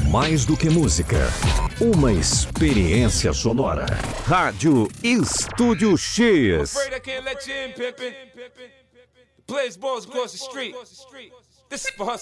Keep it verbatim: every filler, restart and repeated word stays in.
Mais do que música, uma experiência sonora. Rádio Estúdio X. Afraid I can't let you in, pimpin'. Blaze balls across the street. This is for her.